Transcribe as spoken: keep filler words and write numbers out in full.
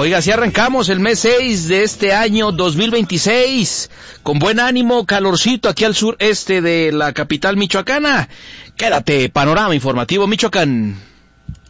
Oiga, así arrancamos el mes seis de este año dos mil veintiséis, con buen ánimo, calorcito aquí al sureste de la capital michoacana. Quédate, Panorama Informativo Michoacán.